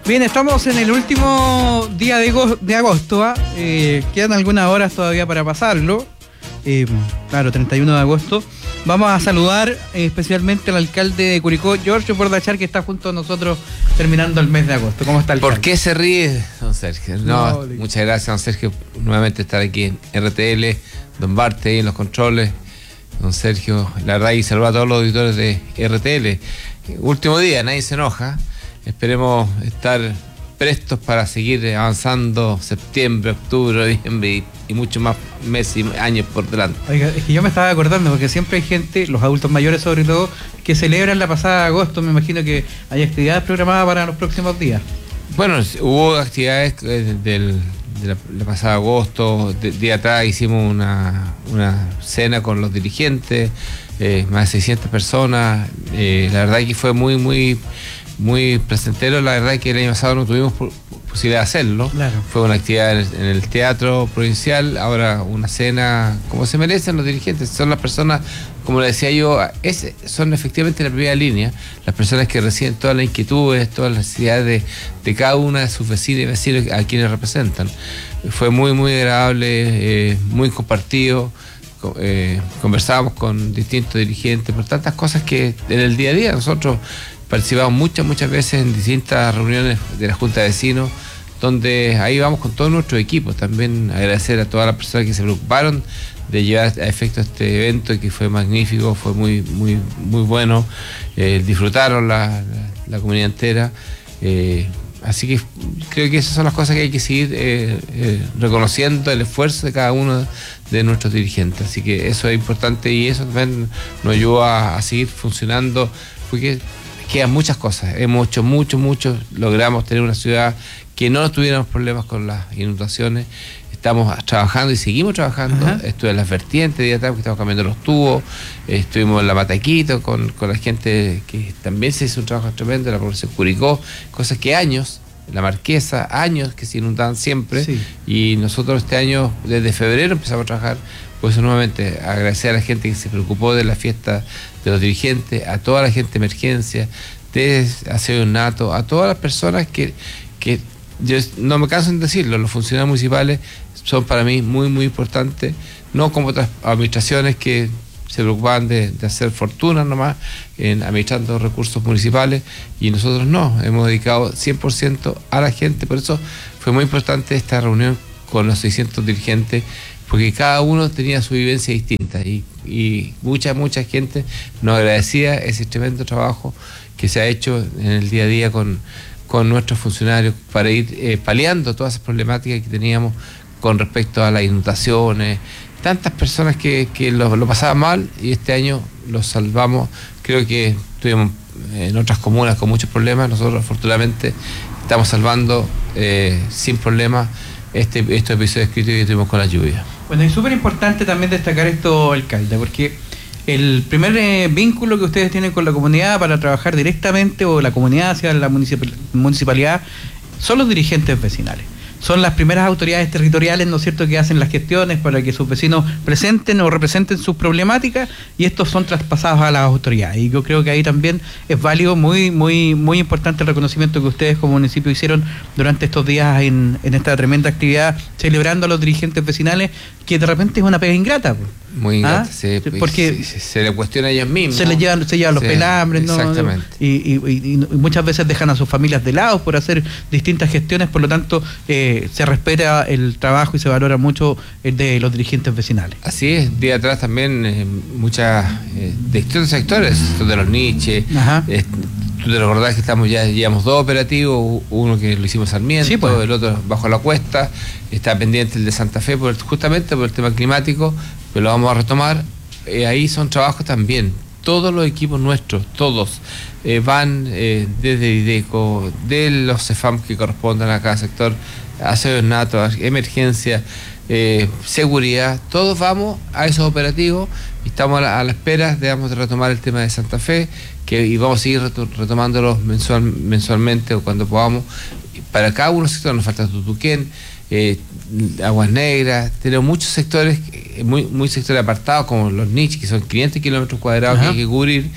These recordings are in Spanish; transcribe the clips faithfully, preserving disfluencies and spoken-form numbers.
Bien, estamos en el último día de, go- de agosto. ¿ah? Eh, quedan algunas horas todavía para pasarlo. Eh, claro, treinta y uno de agosto. Vamos a saludar eh, especialmente al alcalde de Curicó, Giorgio Bordachar, que está junto a nosotros terminando el mes de agosto. ¿Cómo está el alcalde? ¿Por qué se ríe, don Sergio? No, no muchas gracias, don Sergio, nuevamente estar aquí en R T L, don Barte ahí en los controles, don Sergio, la verdad, y saludar a todos los auditores de R T L. Último día, nadie se enoja. Esperemos estar prestos para seguir avanzando septiembre, octubre, noviembre y, y mucho más meses y años por delante. Oiga, es que yo me estaba acordando, porque siempre hay gente, los adultos mayores sobre todo, que celebran la pasada agosto. Me imagino que hay actividades programadas para los próximos días. Bueno, hubo actividades eh, del, de la, la pasada agosto. De, día atrás hicimos una, una cena con los dirigentes, eh, más de seiscientas personas. Eh, la verdad que fue muy, muy... muy placentero. La verdad es que el año pasado no tuvimos posibilidad de hacerlo. Claro. Fue una actividad en el, en el Teatro Provincial, ahora una cena como se merecen los dirigentes. Son las personas, como le decía yo, es, son efectivamente la primera línea, las personas que reciben todas las inquietudes, todas las necesidades de, de cada una de sus vecinos y vecinos a quienes representan. Fue muy, muy agradable, eh, muy compartido. Eh, conversábamos con distintos dirigentes por tantas cosas que en el día a día nosotros participamos muchas, muchas veces en distintas reuniones de la Junta de Vecinos, donde ahí vamos con todo nuestro equipo. También agradecer a todas las personas que se preocuparon de llevar a efecto este evento, que fue magnífico, fue muy, muy, muy bueno. Eh, disfrutaron la, la, la comunidad entera. Eh, así que creo que esas son las cosas que hay que seguir eh, eh, reconociendo el esfuerzo de cada uno de nuestros dirigentes. Así que eso es importante y eso también nos ayuda a, a seguir funcionando, porque quedan muchas cosas, hemos hecho mucho, mucho, logramos tener una ciudad que no tuviéramos problemas con las inundaciones, estamos trabajando y seguimos trabajando. Ajá. Estuve en las vertientes, día atrás, porque estamos cambiando los tubos, estuvimos en la Mataquito con, con la gente que también se hizo un trabajo tremendo, la población Curicó, cosas que años, la Marquesa, años que se inundaban siempre, sí. Y nosotros este año, desde febrero empezamos a trabajar. Por eso nuevamente agradecer a la gente que se preocupó de la fiesta de los dirigentes, a toda la gente de emergencia, de Aseo Nato, a todas las personas que, que yo no me canso en decirlo, los funcionarios municipales son para mí muy, muy importantes, no como otras administraciones que se preocupaban de, de hacer fortunas nomás en administrando recursos municipales, y nosotros no, hemos dedicado cien por ciento a la gente. Por eso fue muy importante esta reunión con los seiscientos dirigentes, porque cada uno tenía su vivencia distinta y, y mucha, mucha gente nos agradecía ese tremendo trabajo que se ha hecho en el día a día con, con nuestros funcionarios para ir eh, paliando todas esas problemáticas que teníamos con respecto a las inundaciones, tantas personas que, que lo, lo pasaban mal, y este año los salvamos. Creo que estuvimos en otras comunas con muchos problemas, nosotros afortunadamente estamos salvando eh, sin problemas este, estos episodios críticos que tuvimos con la lluvia. Bueno, es súper importante también destacar esto, alcalde, porque el primer eh, vínculo que ustedes tienen con la comunidad para trabajar directamente, o la comunidad hacia la municipal, municipalidad, son los dirigentes vecinales. Son las primeras autoridades territoriales, ¿no es cierto?, que hacen las gestiones para que sus vecinos presenten o representen sus problemáticas, y estos son traspasados a las autoridades. Y yo creo que ahí también es válido, muy muy muy importante el reconocimiento que ustedes como municipio hicieron durante estos días en, en esta tremenda actividad, celebrando a los dirigentes vecinales, que de repente es una pega ingrata. Muy ingrata, ¿Ah? sí, porque se, se le cuestiona a ellos mismos. Se les llevan, se llevan los sí, pelambres, ¿no? Exactamente. Y, y, y, y muchas veces dejan a sus familias de lado por hacer distintas gestiones, por lo tanto, eh, se respeta el trabajo y se valora mucho el de los dirigentes vecinales. Así es, día atrás también eh, muchas eh, de distintos sectores, de los niches. Ajá. Eh, tú te recordás que estamos ya llevamos dos operativos, uno que lo hicimos Sarmiento, sí, pues. El otro bajo la cuesta, está pendiente el de Santa Fe por, justamente por el tema climático, pero lo vamos a retomar. Eh, ahí son trabajos también, todos los equipos nuestros, todos eh, van eh, desde IDECO, de los CEFAM que correspondan a cada sector, Aseo Nato, emergencia, eh, seguridad, todos vamos a esos operativos y estamos a la, a la espera de, vamos, de retomar el tema de Santa Fe, que, y vamos a seguir retomándolos mensual, mensualmente o cuando podamos. Para cada uno de los sectores nos falta Tutuquén, eh, Aguas Negras, tenemos muchos sectores, muy, muy sectores apartados, como los niches, que son quinientos kilómetros cuadrados. Ajá. Que hay que cubrir.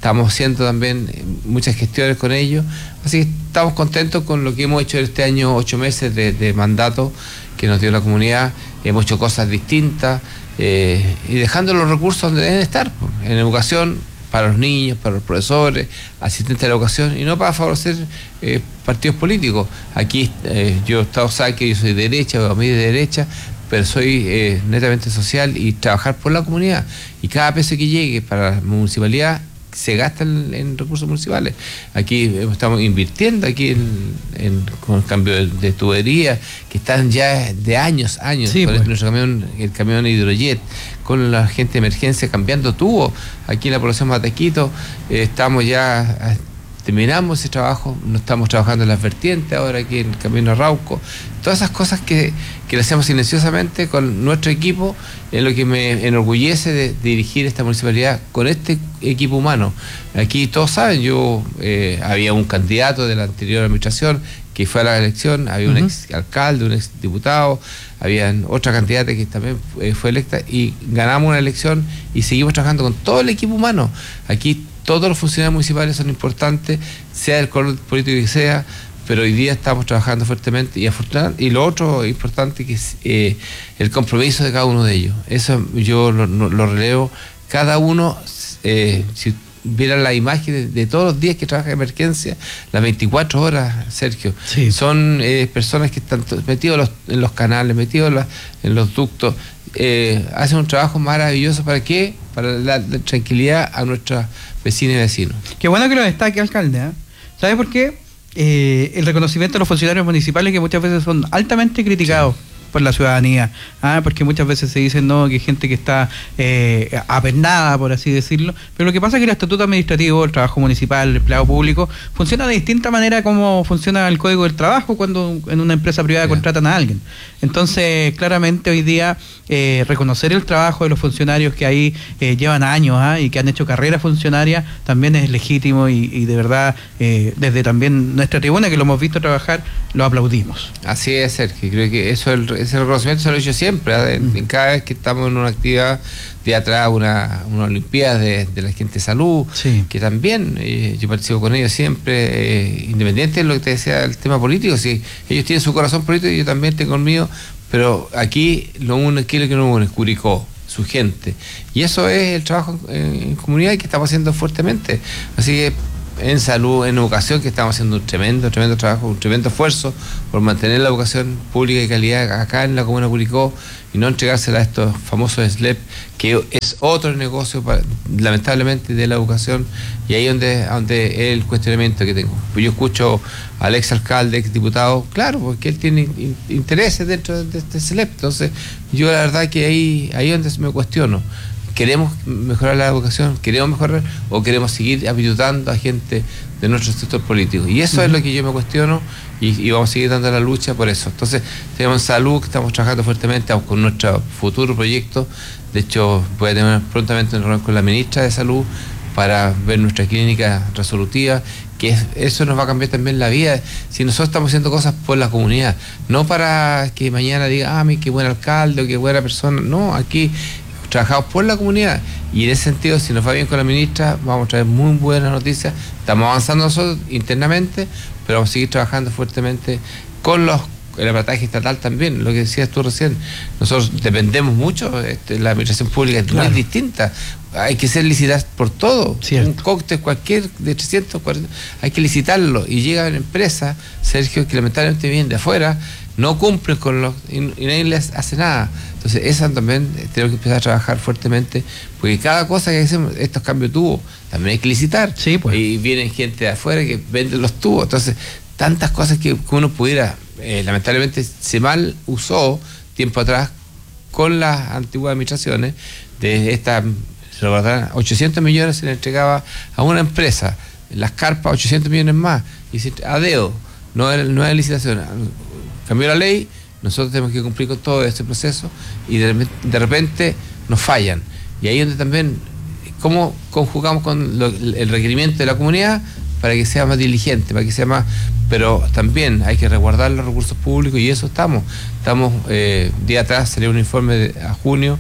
estamos haciendo también muchas gestiones con ellos, así que estamos contentos con lo que hemos hecho este año, ocho meses de, de mandato que nos dio la comunidad. Hemos hecho cosas distintas eh, y dejando los recursos donde deben estar, en educación, para los niños, para los profesores, asistentes de la educación, y no para favorecer eh, partidos políticos. Aquí eh, yo, Estado sabe que yo soy de derecha, o a mí de derecha, pero soy eh, netamente social y trabajar por la comunidad. Y cada peso que llegue para la municipalidad se gasta en, en recursos municipales. Aquí estamos invirtiendo aquí en, en, con el cambio de, de tubería, que están ya de años, años, sí, con pues. nuestro camión, el camión Hidrojet, con la gente de emergencia cambiando tubos. Aquí en la población Matequito eh, estamos ya, terminamos ese trabajo, no estamos trabajando en las vertientes, ahora aquí en el camino Rauco. Todas esas cosas que, que le hacemos silenciosamente con nuestro equipo es lo que me enorgullece de, de dirigir esta municipalidad con este equipo humano. Aquí todos saben, yo eh, había un candidato de la anterior administración que fue a la elección, había un uh-huh. ex alcalde, un ex diputado, habían otra candidata que también eh, fue electa, y ganamos una elección y seguimos trabajando con todo el equipo humano. Aquí todos los funcionarios municipales son importantes, sea el color político que sea, pero hoy día estamos trabajando fuertemente y afortunadamente, y lo otro importante que es eh, el compromiso de cada uno de ellos. Eso yo lo, lo relevo. Cada uno, eh, si vieran la imagen de, de todos los días que trabaja en emergencia, las veinticuatro horas, Sergio, sí. son eh, personas que están metidos en los, en los canales, metidos en, la, en los ductos, eh, hacen un trabajo maravilloso. ¿Para qué? Para la, la tranquilidad a nuestras vecinas y vecinos. Qué bueno que lo destaque, alcalde, ¿eh? ¿Sabe por qué? Eh, el reconocimiento de los funcionarios municipales, que muchas veces son altamente criticados, sí, por la ciudadanía, ¿ah? Porque muchas veces se dice no, que hay gente que está eh, apernada, por así decirlo, pero lo que pasa es que el estatuto administrativo, el trabajo municipal, el empleado público, funciona de distinta manera como funciona el Código del Trabajo cuando en una empresa privada yeah. contratan a alguien. Entonces, claramente hoy día eh, reconocer el trabajo de los funcionarios que ahí eh, llevan años ¿ah? y que han hecho carrera funcionaria también es legítimo y, y de verdad eh, desde también nuestra tribuna, que lo hemos visto trabajar, lo aplaudimos. Así es, Sergio, creo que eso es el ese reconocimiento se lo he hecho siempre, ¿eh? en, en cada vez que estamos en una actividad de atrás, una, una olimpiada de, de la gente de salud, sí. que también eh, yo participo con ellos siempre, eh, independiente de lo que te decía el tema político, si ellos tienen su corazón político, yo también tengo el mío, pero aquí lo uno es lo que nos une, es Curicó, su gente, y eso es el trabajo en, en comunidad que estamos haciendo fuertemente, así que en salud, en educación, que estamos haciendo un tremendo, tremendo trabajo, un tremendo esfuerzo por mantener la educación pública de calidad acá en la comuna de Curicó y no entregársela a estos famosos S L E P, que es otro negocio, para, lamentablemente, de la educación, y ahí donde, donde es el cuestionamiento que tengo. Yo escucho al ex alcalde, ex diputado, claro, porque él tiene in, intereses dentro de este S L E P, entonces yo la verdad que ahí, ahí es donde me cuestiono. ¿Queremos mejorar la educación? ¿Queremos mejorar? ¿O queremos seguir ayudando a gente de nuestro sector político? Y eso uh-huh. es lo que yo me cuestiono y, y vamos a seguir dando la lucha por eso. Entonces, tenemos salud, que estamos trabajando fuertemente con nuestro futuro proyecto. De hecho, voy a tener prontamente una reunión con la ministra de Salud para ver nuestra clínica resolutiva, que es, eso nos va a cambiar también la vida. Si nosotros estamos haciendo cosas por la comunidad, no para que mañana diga, ah, qué buen alcalde o qué buena persona. No, aquí trabajamos por la comunidad, y en ese sentido, si nos va bien con la ministra, vamos a traer muy buenas noticias. Estamos avanzando nosotros internamente, pero vamos a seguir trabajando fuertemente con los el aparataje estatal también, lo que decías tú recién. Nosotros dependemos mucho, este, la administración pública es claro. muy distinta, hay que ser licitadas por todo. Cierto. Un cóctel cualquier de trescientos cuarenta, hay que licitarlo, y llega una empresa, Sergio, que lamentablemente viene de afuera, no cumplen con los y, y nadie les hace nada. Entonces esa también tenemos que empezar a trabajar fuertemente, porque cada cosa que hacemos, estos cambios de tubos, también hay que licitar. Sí, pues. Y vienen gente de afuera que vende los tubos. Entonces, tantas cosas que, que uno pudiera, eh, lamentablemente se mal usó tiempo atrás con las antiguas administraciones de esta, se lo recordarán, ochocientos millones se le entregaba a una empresa, las carpas ochocientos millones más, y se, a dedo, no era, no era licitación. Cambió la ley, nosotros tenemos que cumplir con todo este proceso, y de, de repente nos fallan. Y ahí es donde también, ¿cómo conjugamos con lo, el requerimiento de la comunidad para que sea más diligente, para que sea más... Pero también hay que resguardar los recursos públicos, y eso estamos. Estamos, eh, día atrás salió un informe de, a junio,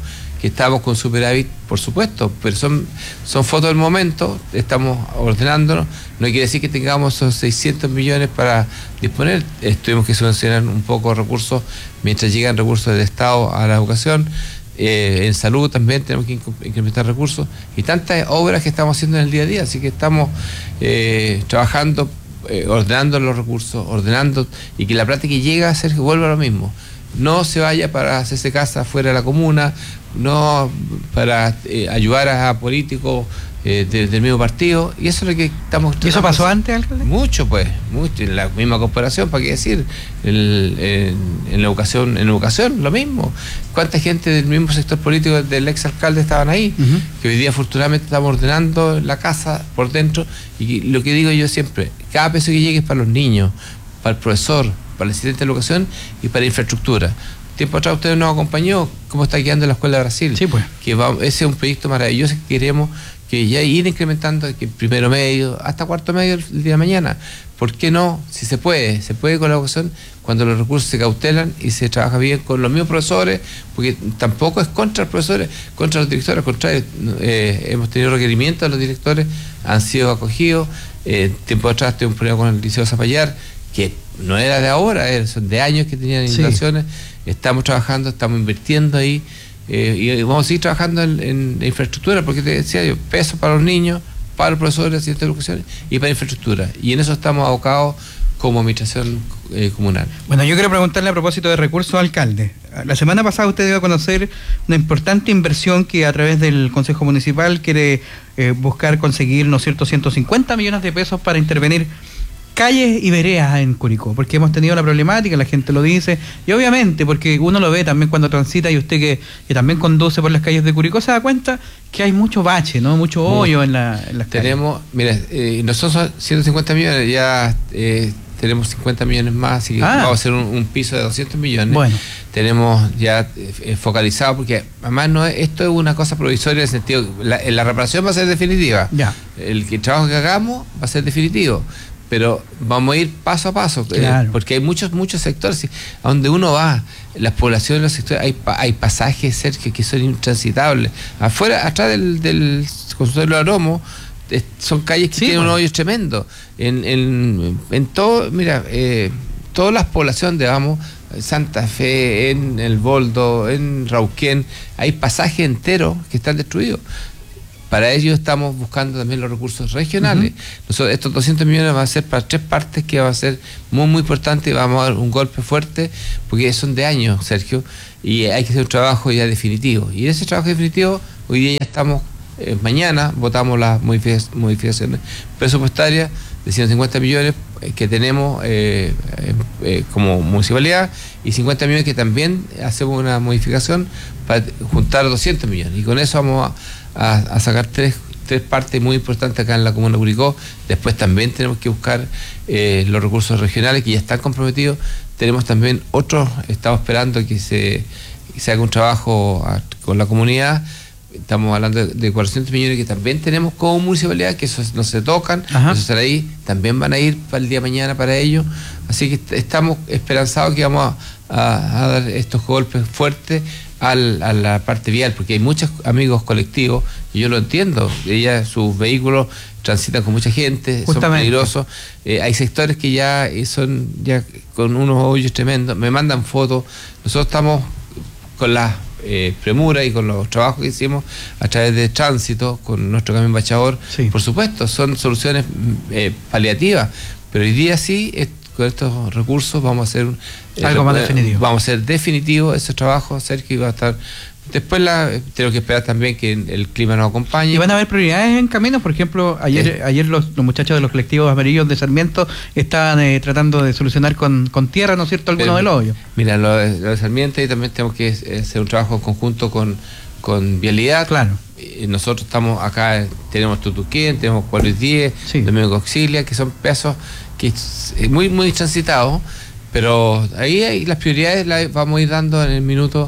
que estamos con superávit, por supuesto, pero son, son fotos del momento, estamos ordenándonos, no quiere decir que tengamos esos seiscientos millones para disponer, eh, tuvimos que subvencionar un poco recursos mientras llegan recursos del Estado a la educación. Eh, en salud también tenemos que incrementar recursos y tantas obras que estamos haciendo en el día a día, así que estamos eh, trabajando, eh, ordenando los recursos, ordenando, y que la plata que llega a ser que vuelva a lo mismo, no se vaya para hacerse casa fuera de la comuna, no para eh, ayudar a políticos eh, de, del mismo partido, y eso es lo que estamos tratando. ¿Y eso pasó antes, alcalde? Mucho, pues, mucho, en la misma corporación, ¿para qué decir? El, en, en la educación, en educación, lo mismo. ¿Cuánta gente del mismo sector político del ex alcalde estaban ahí? Uh-huh. Que hoy día afortunadamente estamos ordenando la casa por dentro, y lo que digo yo siempre, cada peso que llegue es para los niños, para el profesor, para el asistente de educación y para infraestructura. Tiempo atrás usted nos acompañó cómo está quedando la Escuela de Brasil. Sí, pues. Que va, ese es un proyecto maravilloso que queremos que ya ir incrementando, que primero medio, hasta cuarto medio el día de mañana. ¿Por qué no? Si se puede, se puede con la educación cuando los recursos se cautelan y se trabaja bien con los mismos profesores, porque tampoco es contra los profesores, contra los directores, al contrario, eh, hemos tenido requerimientos de los directores, han sido acogidos. Eh, tiempo atrás tuve un problema con el Liceo Zapallar, que no era de ahora, son de años que tenían inundaciones. Sí. Estamos trabajando, estamos invirtiendo ahí, eh, y vamos a seguir trabajando en, en infraestructura, porque te decía yo, peso para los niños, para los profesores, asistentes de educación y para infraestructura, y en eso estamos abocados como administración eh, comunal. Bueno, yo quiero preguntarle a propósito de recursos, alcalde. La semana pasada usted dio a conocer una importante inversión que a través del Consejo Municipal quiere eh, buscar conseguir, ¿no es cierto?, ciento cincuenta millones de pesos para intervenir calles y veredas en Curicó, porque hemos tenido la problemática, la gente lo dice, y obviamente, porque uno lo ve también cuando transita, y usted que, que también conduce por las calles de Curicó, se da cuenta que hay mucho bache, ¿no? Mucho hoyo Muy, en, la, en las tenemos, calles. Mira, eh, nosotros son ciento cincuenta millones, ya eh, tenemos cincuenta millones más, así que ah. vamos a hacer un, un piso de doscientos millones. Bueno. Tenemos ya eh, focalizado, porque además no es, esto es una cosa provisoria en el sentido, la, la reparación va a ser definitiva. Ya. El, el trabajo que hagamos va a ser definitivo, pero vamos a ir paso a paso, claro. eh, porque hay muchos muchos sectores a donde uno va, las poblaciones, los sectores, hay, hay pasajes cerca que son intransitables. Afuera, atrás del, del consultorio de Aromo, eh, son calles que sí, tienen bueno. un hoyo tremendo. En, en, en todo, mira, eh, todas las poblaciones de vamos, Santa Fe, en El Boldo, en Rauquén, hay pasajes enteros que están destruidos. Para ello estamos buscando también los recursos regionales. Uh-huh. Nosotros, estos doscientos millones van a ser para tres partes, que va a ser muy, muy importante, y vamos a dar un golpe fuerte, porque son de años, Sergio, y hay que hacer un trabajo ya definitivo. Y en ese trabajo definitivo, hoy día ya estamos, eh, mañana votamos las modific- modificaciones presupuestarias de ciento cincuenta millones eh, que tenemos eh, eh, eh, como municipalidad, y cincuenta millones que también hacemos una modificación para juntar doscientos millones. Y con eso vamos a A, a sacar tres, tres partes muy importantes acá en la comuna de Curicó. Después también tenemos que buscar eh, los recursos regionales que ya están comprometidos. Tenemos también otros, estamos esperando que se, que se haga un trabajo a, con la comunidad. Estamos hablando de, de cuatrocientos millones que también tenemos como municipalidad, que esos no se tocan, Ajá. esos están ahí, también van a ir para el día de mañana para ellos. Así que estamos esperanzados que vamos a, a, a dar estos golpes fuertes Al, a la parte vial, porque hay muchos amigos colectivos, y yo lo entiendo, ella, sus vehículos transitan con mucha gente, Justamente. son peligrosos, eh, hay sectores que ya son ya con unos hoyos tremendos, me mandan fotos. Nosotros estamos con la eh, premura y con los trabajos que hicimos a través de tránsito, con nuestro camión bachador, sí. por supuesto, son soluciones eh, paliativas, pero hoy día sí, es, con estos recursos vamos a hacer eh, algo más definitivo. Vamos a hacer definitivo ese trabajo, Sergio, y va a estar. Después la, tengo que esperar también que el clima nos acompañe. ¿Y van a haber prioridades en camino? Por ejemplo, ayer eh. ayer los, los muchachos de los colectivos amarillos de Sarmiento estaban eh, tratando de solucionar con, con tierra, ¿no es cierto?, algunos de los hoyos. Mira, lo de, lo de Sarmiento, y también tenemos que hacer un trabajo conjunto con, con Vialidad. Claro. Eh, nosotros estamos acá, tenemos Tutuquén, tenemos cuatro diez, sí. Domingo Auxilia, que son pesos que es muy, muy transitados, pero ahí hay las prioridades las vamos a ir dando en el minuto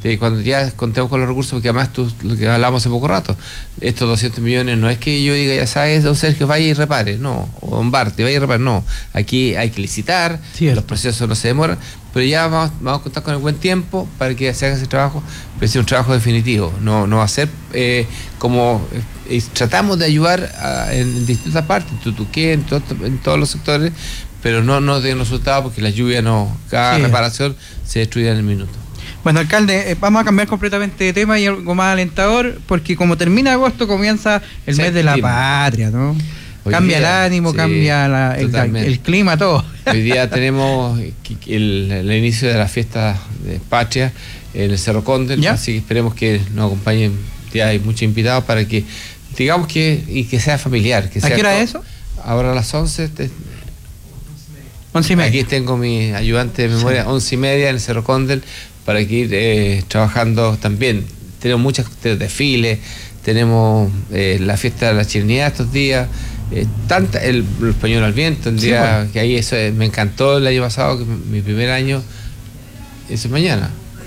de cuando ya contemos con los recursos, porque además tú, lo que hablamos hace poco rato, estos doscientos millones no es que yo diga, ya sabes, don Sergio, vaya y repare, no, o don Barte, vaya y repare, no, aquí hay que licitar, Cierto. Los procesos no se demoran, pero ya vamos, vamos a contar con el buen tiempo para que se haga ese trabajo, pero es un trabajo definitivo, no, no va a ser eh, como eh, tratamos de ayudar a, en, en distintas partes, en Tutuqué, en, todo, en todos los sectores, pero no, no tienen resultados porque la lluvia no, cada sí. reparación se destruye en el minuto. Bueno, alcalde, eh, vamos a cambiar completamente de tema y algo más alentador, porque como termina agosto comienza el sí, mes de la clima. patria, ¿no? Hoy cambia día, el ánimo, sí, cambia la, el, el clima, todo. Hoy día tenemos el, el inicio de la fiesta de patria en el Cerro Condel, ¿Ya? Así que esperemos que nos acompañen, ya hay muchos invitados para que, digamos que, y que sea familiar. Que sea ¿A qué hora es eso? Ahora a las once. Te, once y media. Aquí tengo mi ayudante de memoria, sí. once y media en el Cerro Condel, para que ir eh, trabajando también. Tenemos muchos desfiles, tenemos eh, la fiesta de la chilenidad estos días, eh, tanta, el, el pañuelo al viento, el día sí, bueno. que ahí eso eh, me encantó el año pasado, que mi primer año, eso es mañana.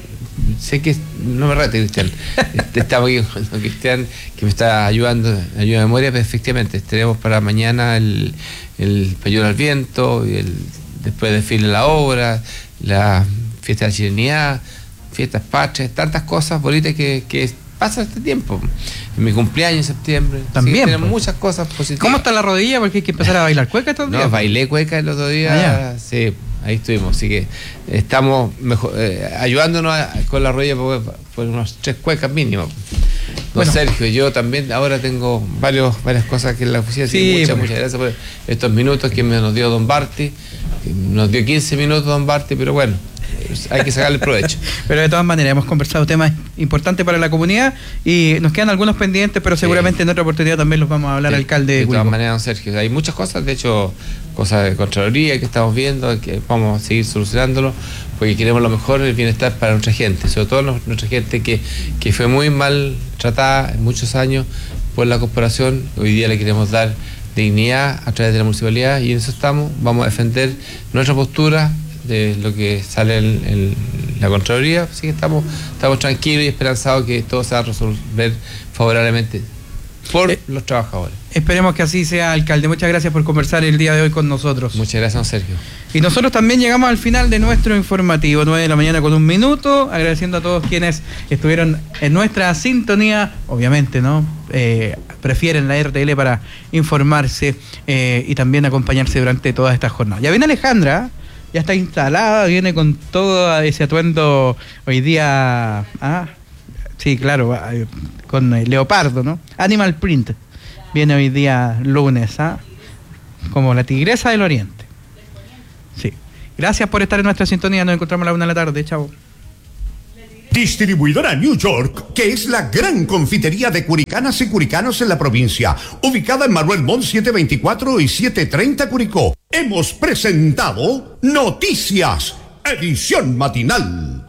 Sé que no me rete, Cristian. Estamos aquí con Cristian, que me está ayudando, ayuda de memoria, pero efectivamente tenemos para mañana el, el pañuelo al viento, y el, después desfile la obra, la fiesta de la chilenidad, fiestas patrias, tantas cosas bonitas que, que pasan este tiempo. En mi cumpleaños en septiembre. También. Sí, tenemos muchas cosas positivas. ¿Cómo está la rodilla? Porque hay que empezar a bailar cueca estos días. No, bailé cueca el otro día. Ah, sí, ahí estuvimos. Así que estamos mejor, eh, ayudándonos a, con la rodilla por, por unos tres cuecas mínimo. Don bueno. Sergio, yo también ahora tengo varios, varias cosas que en la oficina. Sí, muchas, bueno. muchas gracias por estos minutos que me nos dio don Barti. Nos dio quince minutos don Barti, pero bueno, hay que sacarle provecho. Pero de todas maneras, hemos conversado temas importantes para la comunidad y nos quedan algunos pendientes, pero seguramente sí. en otra oportunidad también los vamos a hablar, sí, alcalde. De todas maneras, don Sergio, hay muchas cosas, de hecho, cosas de Contraloría que estamos viendo, que vamos a seguir solucionándolo, porque queremos lo mejor, el bienestar para nuestra gente, sobre todo nuestra gente que, que fue muy mal tratada en muchos años por la corporación. Hoy día le queremos dar dignidad a través de la municipalidad y en eso estamos. Vamos a defender nuestra postura de lo que sale en, en la Contraloría, así que estamos, estamos tranquilos y esperanzados que todo se va a resolver favorablemente por eh, los trabajadores. Esperemos que así sea, alcalde. Muchas gracias por conversar el día de hoy con nosotros. Muchas gracias, don Sergio. Y nosotros también llegamos al final de nuestro informativo, nueve de la mañana con un minuto, agradeciendo a todos quienes estuvieron en nuestra sintonía, obviamente, ¿no? Eh, prefieren la R T L para informarse eh, y también acompañarse durante toda esta jornada. Ya viene Alejandra, ya está instalada, viene con todo ese atuendo hoy día, ah, sí, claro, con el leopardo, ¿no? Animal Print, viene hoy día lunes, ¿ah? Como la tigresa del oriente. Sí. Gracias por estar en nuestra sintonía, nos encontramos a la una de la tarde, chao. Distribuidora New York, que es la gran confitería de curicanas y curicanos en la provincia, ubicada en Manuel Montt setecientos veinticuatro y setecientos treinta Curicó. Hemos presentado Noticias, edición matinal.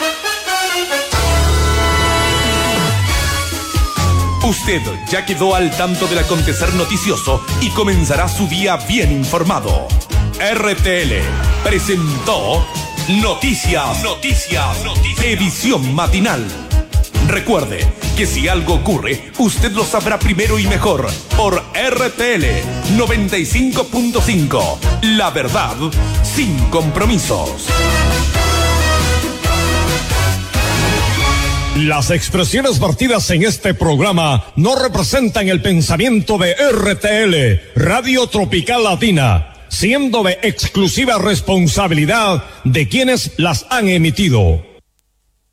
Usted ya quedó al tanto del acontecer noticioso y comenzará su día bien informado. R T L presentó Noticias, Noticias, Noticias, edición matinal. Recuerde que si algo ocurre, usted lo sabrá primero y mejor por R T L noventa y cinco punto cinco. La verdad sin compromisos. Las expresiones vertidas en este programa no representan el pensamiento de R T L, Radio Tropical Latina, siendo de exclusiva responsabilidad de quienes las han emitido.